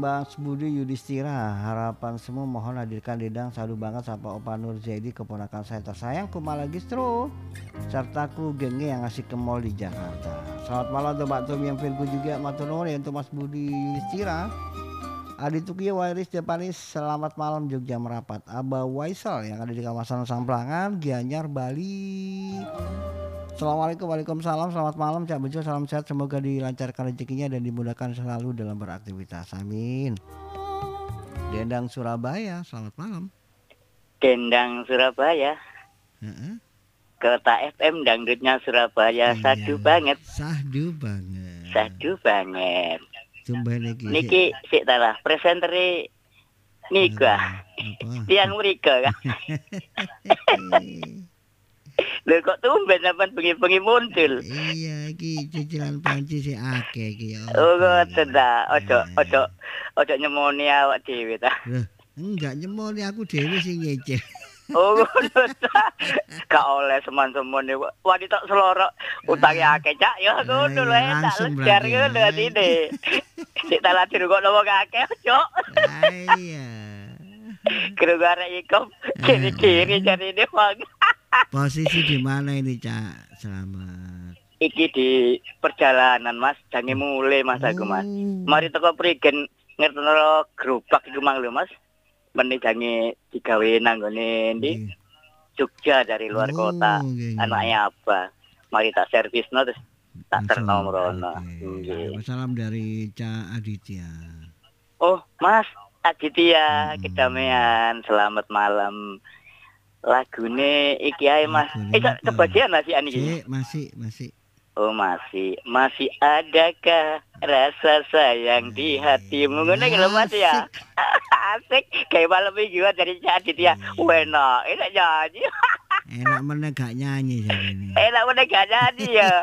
Mas Budi Yudhistira, harapan semua mohon hadirkan Dedang sadu banget sama Opa Nur Zaidi, keponakan saya tersayang Kumalagistro, serta kru gengnya yang ngasih ke mall di Jakarta. Selamat malam untuk Mbak Tom yang Virgo juga, matur nuwun ya untuk Mas Budi Yudhistira. Adi Tukiyo Wairis Japanis, selamat malam Jogja Merapat. Aba Waisal yang ada di kawasan Samplangan, Gianyar, Bali. Assalamualaikum, waalaikumsalam, selamat malam Cak Bejo, salam sehat, semoga dilancarkan rezekinya dan dimudahkan selalu dalam beraktivitas, amin. Dendang Surabaya, selamat malam. Dendang Surabaya, Kota FM dangdutnya Surabaya, Iya, sadu banget. Sahdu banget. Sadu banget. Tumben Niki sik talah presenteri nika. Tiang mriko kan. Lho kok tumben sampean bengi-bengi muncul. Iya iki cicilan panci sik akeh iki ya. Oh ngoten ta. Ojo nyemoni awak dhewe ta. Loh, enggak nyemoni aku dhewe sing ngeceh. Oh ngono ta. Gak oleh seman-seman wanita selorok utange akeh cak ya ngono lho tak lejar ngono atine. Sik tak lati kok wong akeh cok. Iya. Kira arek ikom kiri-kiri jarine wong. Posisi di mana ini, Cak? Selamat. Iki di perjalanan, Mas. Jange mulai, Mas, aku, Mas. Mari teko prigen ngertono gerobak iku mang lho, Mas. Meni jange digawe nang gone ndi? Jogja dari luar kota. Anaknya apa? Mari tak servisno terus tak terno mrono. Nggih. Salam dari Cak Aditya. Oh, Mas Aditya, kedamaian. Selamat malam. Lagune iki ae Mas. Kebagian masih ani. Masih. Oh masih adakah rasa sayang di hatimu? Ngono iki lho Mas ya. Asik kayak malam minggu dari Cak Aditya. Enak, enak nyanyi. Enak meneh gak nyanyi jarene. Enak meneh gak nyanyi ya.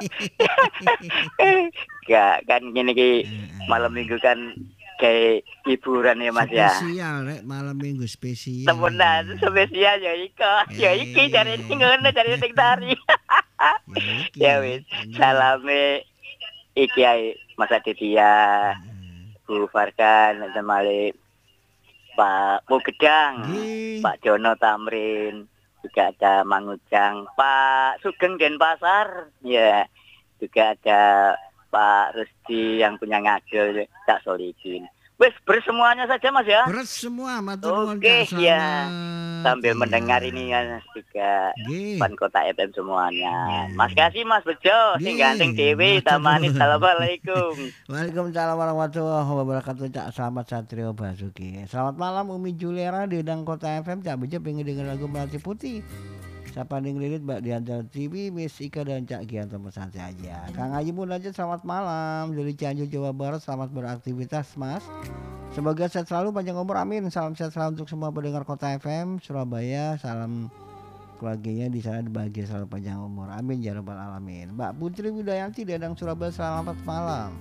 Gak kan ngene iki malam minggu kan kayak hiburan ya Mas ya. Spesial rek malam minggu spesial. Temenan spesial ya iki dari ngono dari sing tari. Ya wis salame iki ae Mas Aditya, Bu Farkan, Malik, Pak Gedang, Pak Jono Tamrin, juga ada Mang Ujang, Pak Sugeng Denpasar, ya juga ada Pak Rusdi yang punya ngagel Cak Solikin. Wes bersemuanya saja Mas ya. Bersemua matur nuwun. Oke ya. Sambil mendengar ini kan juga Pan Kota FM semuanya. Mas kasih Mas Bejo, sing ganteng dewe tamani. Assalamualaikum. Waalaikumsalam warahmatullahi wabarakatuh. Cak Selamat Satrio Basuki. Selamat malam Umi Juliara di Dang Kota FM. Cak Bejo pengen denger lagu Melati Putih. Siapa ning lilit Mbak Diantar TV, Miss Ika dan Cak Gianto pesan saja. Kang Haji pun aja selamat malam dari Cianjur Jawa Barat, selamat beraktivitas Mas. Semoga sehat selalu, panjang umur, amin. Salam sehat selalu untuk semua pendengar Kota FM Surabaya. Salam keluarganya di sana bahagia selalu, panjang umur, amin ya rabbal alamin. Mbak Putri Widayanti di Dadang Surabaya, selamat malam.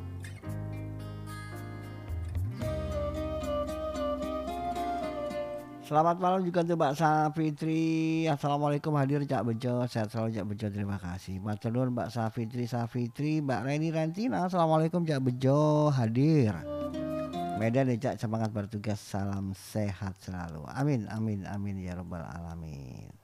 Selamat malam juga untuk Mbak Safitri. Assalamualaikum, hadir Cak Bejo. Sehat selalu Cak Bejo, terima kasih. Matur nuwun Mbak Safitri, Mbak Reni Rantina. Assalamualaikum Cak Bejo, hadir. Medan ya Cak, semangat bertugas, salam sehat selalu. Amin ya rabbal alamin.